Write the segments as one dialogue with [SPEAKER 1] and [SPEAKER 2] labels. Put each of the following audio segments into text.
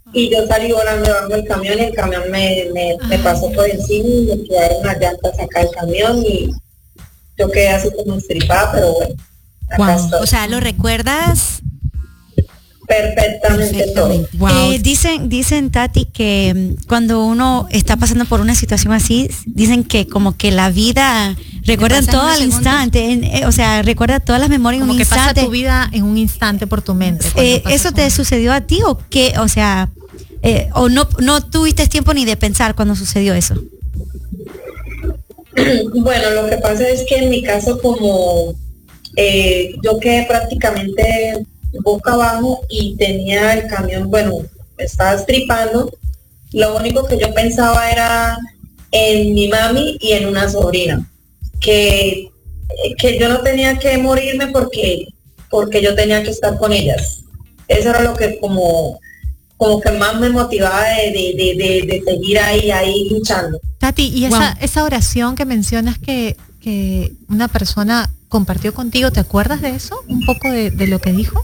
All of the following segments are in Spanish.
[SPEAKER 1] y yo salí volando debajo del camión y el camión me pasó por encima y me quedaron las llantas acá del camión y yo quedé así como estripada, pero bueno, acá estoy.
[SPEAKER 2] O sea, ¿lo recuerdas?
[SPEAKER 1] Perfectamente todo.
[SPEAKER 3] Wow.
[SPEAKER 2] Dicen, Tati, que cuando uno está pasando por una situación así, dicen que como que la vida recuerda todo al instante, o sea, recuerda todas las memorias en un instante.
[SPEAKER 3] Como que pasa tu vida en un instante por tu mente.
[SPEAKER 2] ¿Eso te sucedió a ti o qué? O sea, o no tuviste tiempo ni de pensar cuando sucedió eso.
[SPEAKER 1] Bueno, lo que pasa es que en mi caso como yo quedé prácticamente boca abajo y tenía el camión, bueno, estaba estripando, lo único que yo pensaba era en mi mami y en una sobrina, que yo no tenía que morirme porque yo tenía que estar con ellas. Eso era lo que como que más me motivaba de seguir ahí luchando.
[SPEAKER 3] Tati, y esa oración que mencionas que una persona compartió contigo, ¿te acuerdas de eso? ¿Un poco de lo que dijo?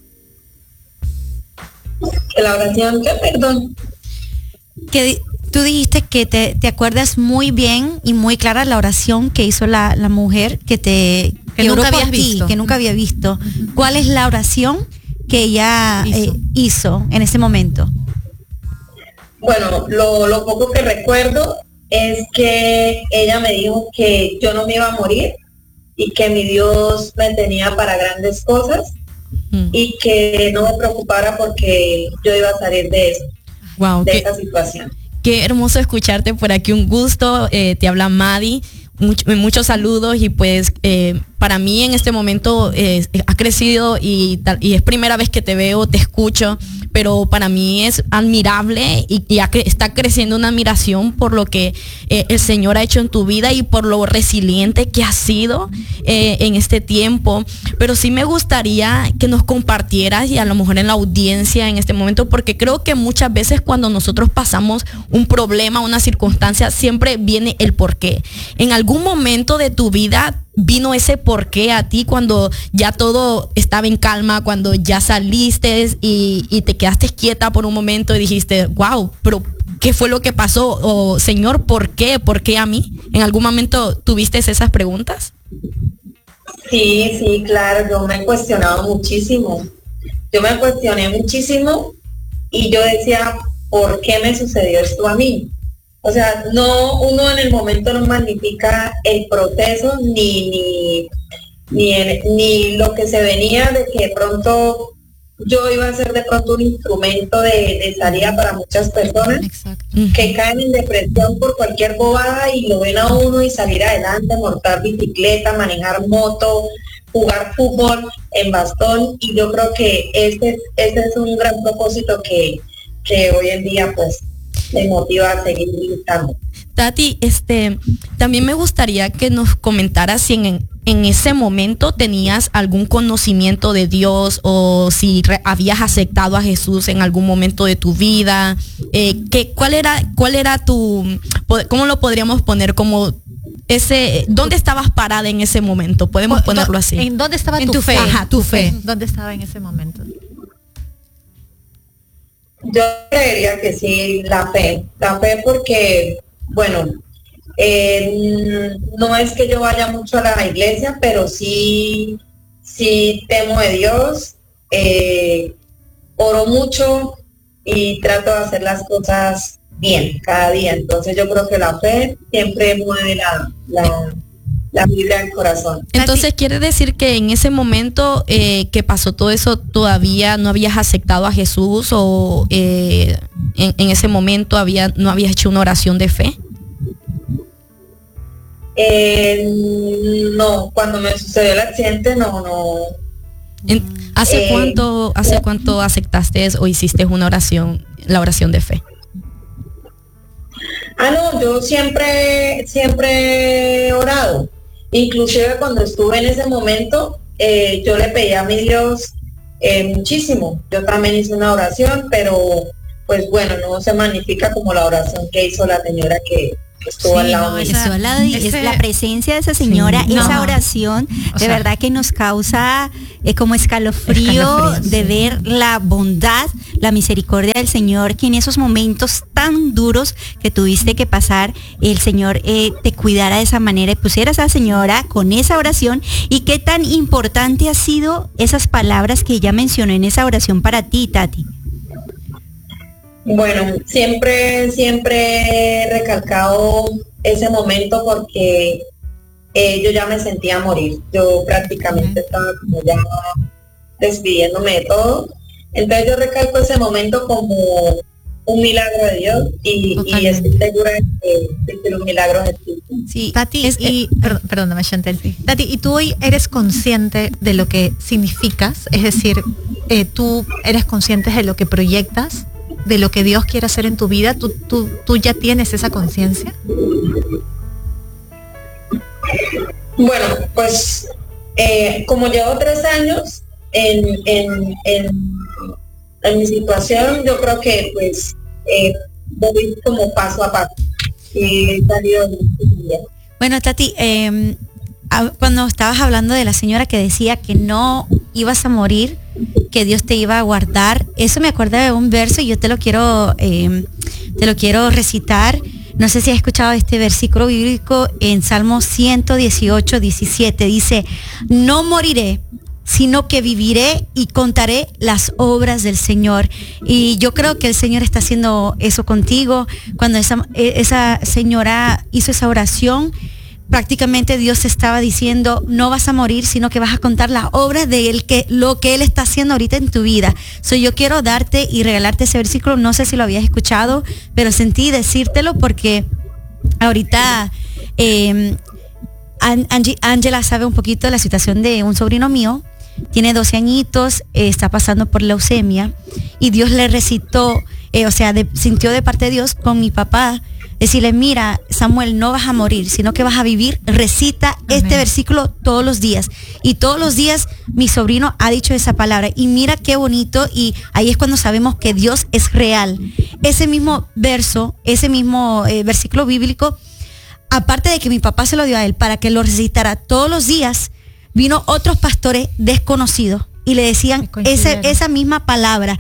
[SPEAKER 1] La oración, ¿qué? Perdón.
[SPEAKER 2] Que tú dijiste que te acuerdas muy bien y muy clara la oración que hizo la mujer que
[SPEAKER 3] nunca habías visto.
[SPEAKER 2] Que nunca había visto. ¿Cuál es la oración que ella hizo en ese momento?
[SPEAKER 1] Bueno, lo poco que recuerdo es que ella me dijo que yo no me iba a morir y que mi Dios me tenía para grandes cosas y que no me preocupara porque yo iba a salir de eso, de esa situación.
[SPEAKER 4] Qué hermoso escucharte por aquí, un gusto, te habla Madi, muchos saludos y pues para mí en este momento ha crecido y es primera vez que te veo, te escucho, pero para mí es admirable y está creciendo una admiración por lo que el Señor ha hecho en tu vida y por lo resiliente que has sido en este tiempo. Pero sí me gustaría que nos compartieras y a lo mejor en la audiencia en este momento, porque creo que muchas veces cuando nosotros pasamos un problema, una circunstancia, siempre viene el porqué. En algún momento de tu vida vino ese porqué a ti cuando ya todo estaba en calma, cuando ya saliste y te quedaste quieta por un momento y dijiste, wow, pero ¿qué fue lo que pasó? O Señor, ¿por qué? ¿Por qué a mí? ¿En algún momento tuviste esas preguntas?
[SPEAKER 1] Sí, claro, yo me cuestionaba muchísimo. Yo me cuestioné muchísimo y yo decía, ¿por qué me sucedió esto a mí? O sea, uno en el momento no magnifica el proceso ni lo que se venía de que de pronto yo iba a ser de pronto un instrumento de salida para muchas personas.
[SPEAKER 3] Exacto.
[SPEAKER 1] Que caen en depresión por cualquier bobada y lo ven a uno y salir adelante, montar bicicleta, manejar moto, jugar fútbol en bastón, y yo creo que ese es un gran propósito que hoy en día pues me motiva a seguir luchando.
[SPEAKER 4] Tati, también me gustaría que nos comentaras si en ese momento tenías algún conocimiento de Dios o si habías aceptado a Jesús en algún momento de tu vida. ¿Cuál era cómo lo podríamos poner como dónde estabas parada en ese momento? Podemos ponerlo así.
[SPEAKER 3] ¿En dónde estaba tu fe?
[SPEAKER 4] Ajá, tu fe.
[SPEAKER 3] ¿Dónde estaba en ese momento?
[SPEAKER 1] Yo creería que sí, la fe porque, bueno, no es que yo vaya mucho a la iglesia, pero sí temo de Dios, oro mucho y trato de hacer las cosas bien cada día. Entonces yo creo que la fe siempre mueve la vibra del corazón.
[SPEAKER 4] Entonces quiere decir que en ese momento que pasó todo eso todavía no habías aceptado a Jesús o en ese momento no habías hecho una oración de fe.
[SPEAKER 1] No, cuando me sucedió el accidente no.
[SPEAKER 4] ¿Hace cuánto aceptaste o hiciste la oración de fe?
[SPEAKER 1] No, yo siempre he orado. Inclusive cuando estuve en ese momento, yo le pedí a mi Dios muchísimo. Yo también hice una oración, pero pues bueno, no se magnifica como la oración que hizo la señora estuvo al lado mío.
[SPEAKER 2] Estuvo al lado y es la presencia de esa señora, esa oración, de verdad que nos causa como escalofrío de ver la bondad, la misericordia del Señor, que en esos momentos tan duros que tuviste que pasar, el Señor te cuidara de esa manera y pusiera a esa señora con esa oración. Y qué tan importante ha sido esas palabras que ella mencionó en esa oración para ti, Tati.
[SPEAKER 1] Bueno, siempre he recalcado ese momento porque yo ya me sentía morir. Yo prácticamente estaba como ya despidiéndome de todo. Entonces yo recalco ese momento como un milagro de Dios y estoy segura de que los milagros existen.
[SPEAKER 3] Sí, Tati, perdóname, Chantel. Sí. Tati, ¿y tú hoy eres consciente de lo que significas? Es decir, tú eres consciente de lo que proyectas, de lo que Dios quiere hacer en tu vida. ¿Tú ya tienes esa conciencia?
[SPEAKER 1] Bueno, pues como llevo 3 años en mi situación, yo creo que pues voy como paso a paso.
[SPEAKER 2] Bueno, Tati, cuando estabas hablando de la señora que decía que no ibas a morir, que Dios te iba a guardar, eso me acuerda de un verso y yo te lo quiero recitar. No sé si has escuchado este versículo bíblico en Salmo 118, 17. Dice: no moriré, sino que viviré y contaré las obras del Señor. Y yo creo que el Señor está haciendo eso contigo. Cuando esa señora hizo esa oración, prácticamente Dios estaba diciendo: no vas a morir, sino que vas a contar las obras de él, lo que Él está haciendo ahorita en tu vida. Yo quiero darte y regalarte ese versículo. No sé si lo habías escuchado, pero sentí decírtelo porque ahorita Ángela sabe un poquito de la situación de un sobrino mío. Tiene 12 añitos, está pasando por leucemia y Dios le recitó, sintió de parte de Dios con mi papá decirle: mira, Samuel, no vas a morir, sino que vas a vivir. Recita este versículo todos los días. Y todos los días mi sobrino ha dicho esa palabra. Y mira qué bonito, y ahí es cuando sabemos que Dios es real. Ese mismo verso, ese mismo versículo bíblico, aparte de que mi papá se lo dio a él para que lo recitara todos los días, vino otros pastores desconocidos y le decían esa misma palabra: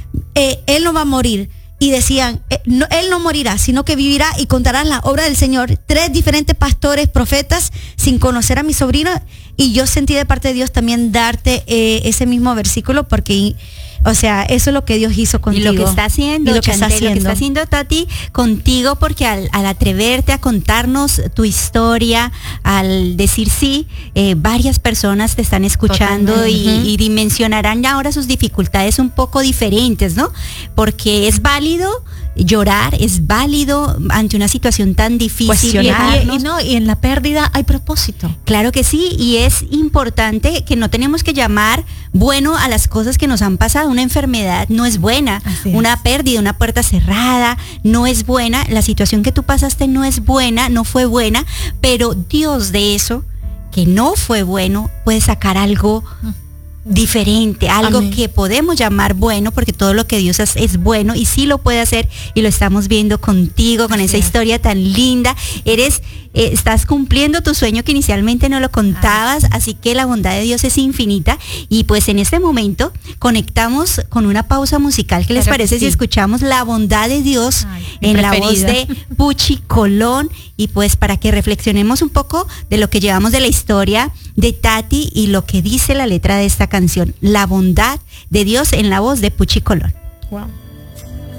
[SPEAKER 2] él no va a morir. Y decían: él no morirá, sino que vivirá y contará la obra del Señor. 3 diferentes pastores, profetas, sin conocer a mi sobrino. Y yo sentí de parte de Dios también darte ese mismo versículo, porque eso es lo que Dios hizo contigo.
[SPEAKER 5] Y lo que está haciendo,
[SPEAKER 2] lo que está
[SPEAKER 5] haciendo Tati contigo, porque al atreverte a contarnos tu historia, al decir sí, varias personas te están escuchando y dimensionarán ahora sus dificultades un poco diferentes, ¿no? Porque es válido llorar, es válido ante una situación tan difícil.
[SPEAKER 3] Y en la pérdida hay propósito.
[SPEAKER 5] Claro que sí, y es importante que no tenemos que llamar bueno a las cosas que nos han pasado. Una enfermedad no es buena, una pérdida, una puerta cerrada no es buena, la situación que tú pasaste no es buena, no fue buena, pero Dios de eso, que no fue bueno, puede sacar algo diferente, algo que podemos llamar bueno, porque todo lo que Dios hace es bueno y sí lo puede hacer, y lo estamos viendo contigo con esa historia tan linda. Estás cumpliendo tu sueño que inicialmente no lo contabas, así que la bondad de Dios es infinita. Y pues en este momento conectamos con una pausa musical. ¿Qué les parece si escuchamos La Bondad de Dios en la voz de Puchi Colón? Y pues para que reflexionemos un poco de lo que llevamos de la historia de Tati y lo que dice la letra de esta canción, La Bondad de Dios, en la voz de Puchi Colón.
[SPEAKER 4] Wow.